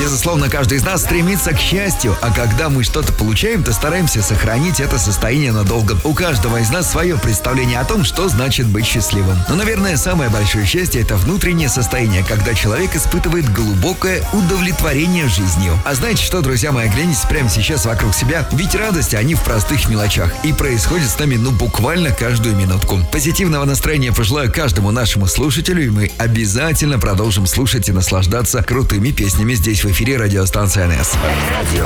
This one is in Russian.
Безусловно, каждый из нас стремится к счастью, а когда мы что-то получаем, то стараемся сохранить это состояние надолго. У каждого из нас свое представление о том, что значит быть счастливым. Но, наверное, самое большое счастье – это внутреннее состояние, когда человек испытывает глубокое удовлетворение жизнью. А знаете что, друзья мои, гляньте прямо сейчас вокруг себя, ведь радости, они в простых мелочах. И происходит с нами, буквально каждую минутку. Позитивного настроения пожелаю каждому нашему слушателю, и мы обязательно продолжим слушать и наслаждаться крутыми песнями здесь в эфире радиостанции НС.